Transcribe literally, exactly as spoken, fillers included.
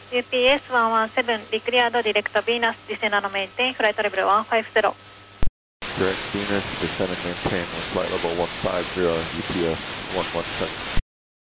ユーピーエスいちいちなな declared direct Venus descend and maintain flight level one five zero. Direct Venus descend and maintain with flight level one five zero, U P S one one seven.